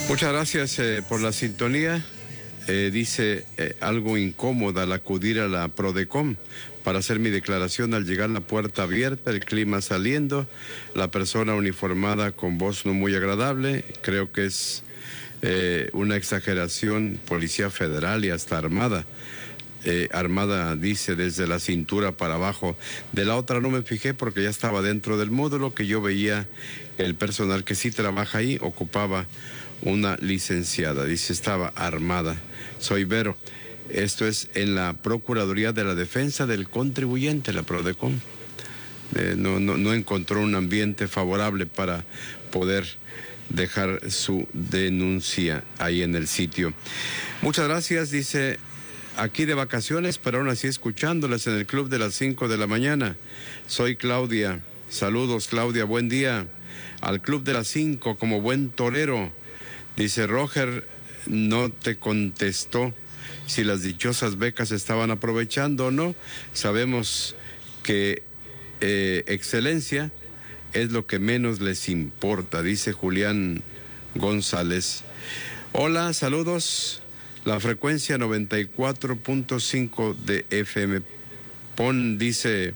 Muchas gracias por la sintonía. Dice algo incómoda al acudir a la Prodecom para hacer mi declaración. Al llegar la puerta abierta, el clima saliendo, la persona uniformada con voz no muy agradable. Creo que es una exageración. Policía Federal y hasta armada. Armada, dice, desde la cintura para abajo. De la otra no me fijé porque ya estaba dentro del módulo, que yo veía el personal que sí trabaja ahí ocupaba una licenciada. Dice, estaba armada. Soy Vero. Esto es en la Procuraduría de la Defensa del Contribuyente, la Prodecom. No encontró un ambiente favorable para poder dejar su denuncia ahí en el sitio. Muchas gracias, dice, aquí de vacaciones, pero aún así escuchándolas en el club de las 5 de la mañana. Soy Claudia. Saludos, Claudia, buen día. Al club de las 5 como buen torero. Dice, Roger no te contestó si las dichosas becas estaban aprovechando o no. Sabemos que excelencia es lo que menos les importa, dice Julián González. Hola, saludos. La frecuencia 94.5 de FM. Pon, dice,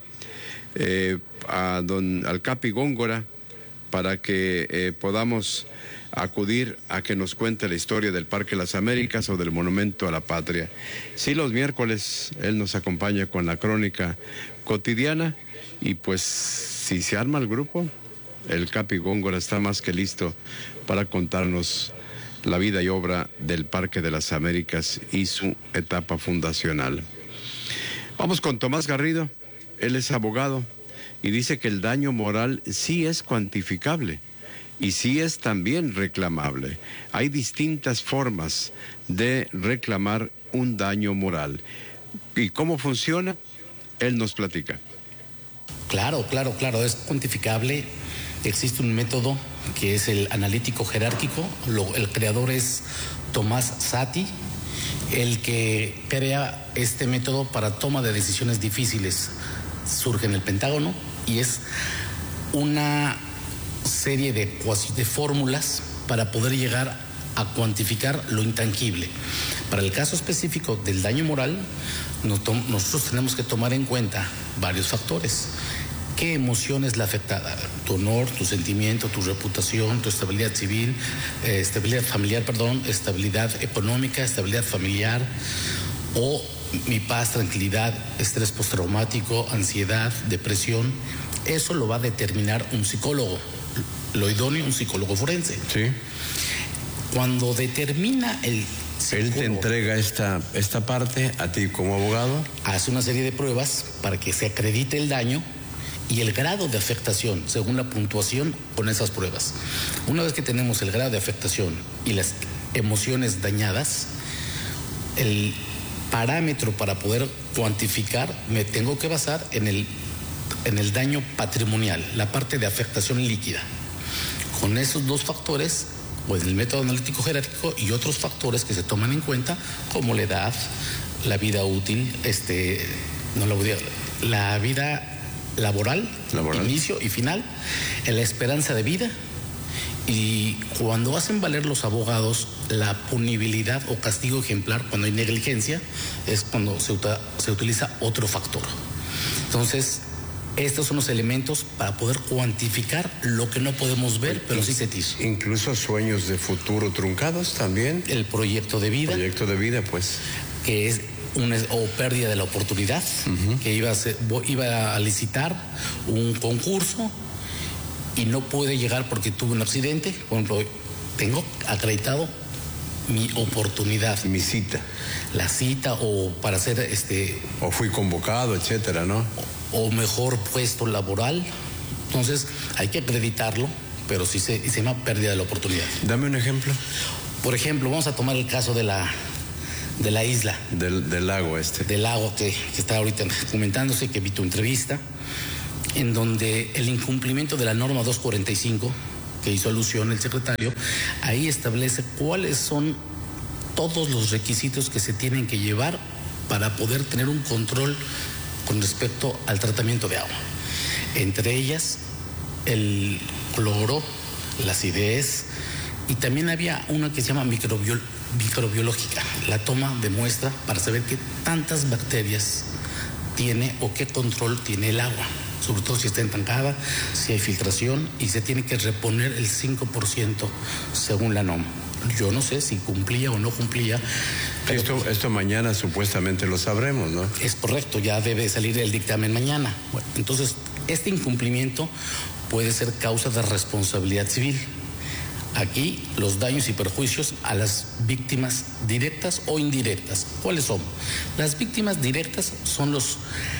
al Capi Góngora para que podamos acudir a que nos cuente la historia del Parque Las Américas o del Monumento a la Patria. Sí, los miércoles él nos acompaña con la crónica cotidiana y pues si se arma el grupo, el Capi Góngora está más que listo para contarnos la vida y obra del Parque de las Américas y su etapa fundacional. Vamos con Tomás Garrido. Él es abogado y dice que el daño moral sí es cuantificable y sí es también reclamable. Hay distintas formas de reclamar un daño moral. ¿Y cómo funciona? Él nos platica. Claro, es cuantificable. Existe un método que es el analítico jerárquico. El creador es Tomás Sati, el que crea este método para toma de decisiones difíciles. Surge en el Pentágono y es una serie de fórmulas para poder llegar a cuantificar lo intangible. Para el caso específico del daño moral, nosotros tenemos que tomar en cuenta varios factores. ¿Qué emoción es la afectada? Tu honor, tu sentimiento, tu reputación, tu estabilidad civil, estabilidad familiar, estabilidad económica, estabilidad familiar, o mi paz, tranquilidad, estrés postraumático, ansiedad, depresión. Eso lo va a determinar un psicólogo. Lo idóneo, un psicólogo forense. Sí. Cuando determina el psicólogo, él te entrega esta parte a ti como abogado. Hace una serie de pruebas para que se acredite el daño y el grado de afectación según la puntuación con esas pruebas. Una vez que tenemos el grado de afectación y las emociones dañadas, el parámetro para poder cuantificar me tengo que basar en el daño patrimonial, la parte de afectación líquida. Con esos dos factores, pues el método analítico jerárquico y otros factores que se toman en cuenta, como la edad, la vida útil, la vida laboral, inicio y final, la esperanza de vida. Y cuando hacen valer los abogados la punibilidad o castigo ejemplar cuando hay negligencia, es cuando se utiliza otro factor. Entonces, estos son los elementos para poder cuantificar lo que no podemos ver, pero sí sentir. Incluso sueños de futuro truncados también. El proyecto de vida. Proyecto de vida, pues. Que es o pérdida de la oportunidad, que iba a licitar un concurso y no puede llegar porque tuve un accidente. Por ejemplo, tengo acreditado mi oportunidad. Mi cita. La cita o para hacer o fui convocado, etcétera, ¿no? O mejor puesto laboral. Entonces hay que acreditarlo, pero sí se llama pérdida de la oportunidad. Dame un ejemplo. Por ejemplo, vamos a tomar el caso de la isla. Del lago Del lago que está ahorita comentándose, que vi tu entrevista, en donde el incumplimiento de la norma 245, que hizo alusión el secretario, ahí establece cuáles son todos los requisitos que se tienen que llevar para poder tener un control con respecto al tratamiento de agua. Entre ellas, el cloro, la acidez, Y también había una que se llama microbiológica, la toma de muestra para saber qué tantas bacterias tiene o qué control tiene el agua, sobre todo si está entancada, si hay filtración, y se tiene que reponer el 5% según la NOM. Yo no sé si cumplía o no cumplía. Esto mañana supuestamente lo sabremos, ¿no? Es correcto, ya debe salir el dictamen mañana. Bueno, entonces, este incumplimiento puede ser causa de responsabilidad civil. Aquí los daños y perjuicios a las víctimas directas o indirectas. ¿Cuáles son? Las víctimas directas son los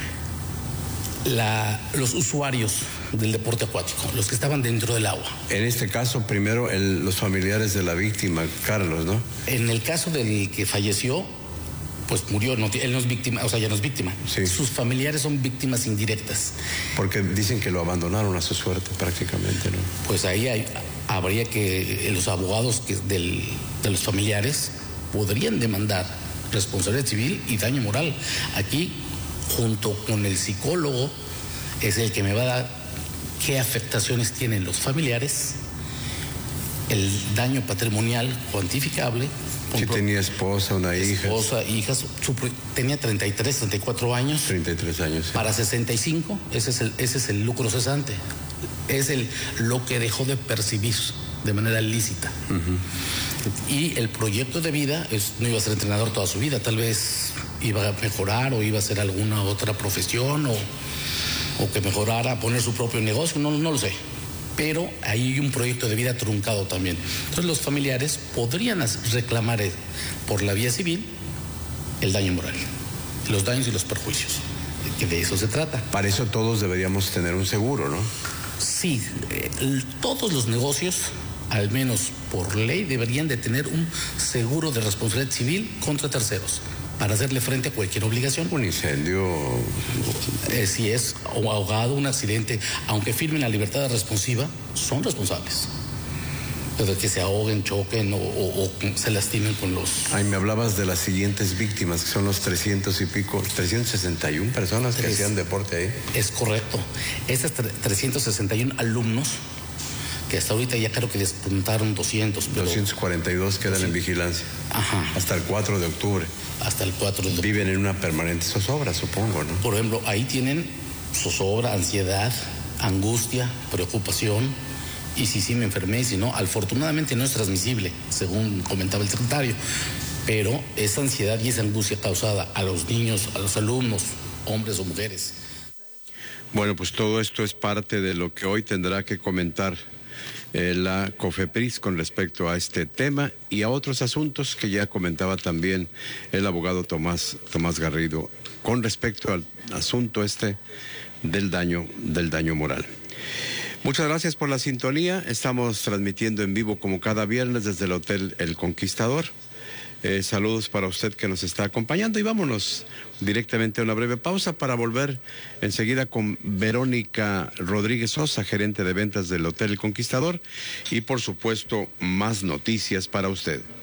usuarios del deporte acuático, los que estaban dentro del agua. En este caso, primero los familiares de la víctima, Carlos, ¿no? En el caso del que falleció, pues murió, él no es víctima, o sea, ya no es víctima. Sí. Sus familiares son víctimas indirectas. Porque dicen que lo abandonaron a su suerte prácticamente, ¿no? Pues ahí habría que los abogados de los familiares podrían demandar responsabilidad civil y daño moral. Aquí, junto con el psicólogo, es el que me va a dar qué afectaciones tienen los familiares, el daño patrimonial cuantificable. Si tenía esposa, una hija. Esposa, hijas, tenía 33, 34 años. 33 años. Sí. Para 65, ese es el lucro cesante. Es lo que dejó de percibir de manera lícita. Uh-huh. Y el proyecto de vida no iba a ser entrenador toda su vida, tal vez iba a mejorar o iba a hacer alguna otra profesión o que mejorara a poner su propio negocio, no lo sé. Pero ahí hay un proyecto de vida truncado también. Entonces los familiares podrían reclamar por la vía civil el daño moral, los daños y los perjuicios, que de eso se trata. Para eso todos deberíamos tener un seguro, ¿no? Sí, todos los negocios, al menos por ley, deberían de tener un seguro de responsabilidad civil contra terceros, para hacerle frente a cualquier obligación. Un incendio. Si es ahogado, un accidente, aunque firmen la libertad responsiva, son responsables. De que se ahoguen, choquen o se lastimen con los... Ay, me hablabas de las siguientes víctimas, que son los 361 personas que hacían deporte ahí. Es correcto. Esas 361 alumnos, que hasta ahorita ya creo que despuntaron 200. Pero 242 quedan en vigilancia. Ajá. Hasta el 4 de octubre. Hasta el 4 de octubre. Viven en una permanente zozobra, supongo, ¿no? Por ejemplo, ahí tienen zozobra, ansiedad, angustia, preocupación. Y si me enfermé, si no, afortunadamente no es transmisible, según comentaba el secretario. Pero esa ansiedad y esa angustia causada a los niños, a los alumnos, hombres o mujeres. Bueno, pues todo esto es parte de lo que hoy tendrá que comentar la COFEPRIS con respecto a este tema y a otros asuntos que ya comentaba también el abogado Tomás Garrido con respecto al asunto del daño moral. Muchas gracias por la sintonía. Estamos transmitiendo en vivo como cada viernes desde el Hotel El Conquistador. Saludos para usted que nos está acompañando y vámonos directamente a una breve pausa para volver enseguida con Verónica Rodríguez Sosa, gerente de ventas del Hotel El Conquistador, y por supuesto más noticias para usted.